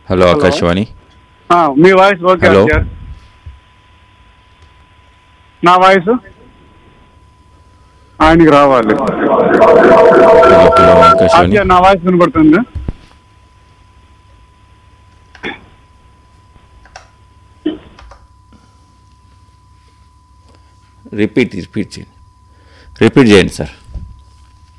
Hello hello Akashvani. మీ voice okay hello sir. నా voice ఆయనకి రావాలి. Hello hello Akashvani. నా వాయిస్ వినపడుతుంది. రిపీట్ చేయండి సార్.